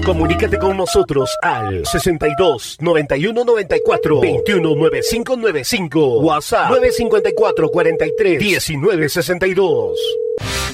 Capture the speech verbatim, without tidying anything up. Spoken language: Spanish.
Comunícate con nosotros al sesenta y dos, noventa y uno, noventa y cuatro, veintiuno, noventa y cinco noventa y cinco. WhatsApp nueve cinco cuatro, cuarenta y tres, diecinueve sesenta y dos.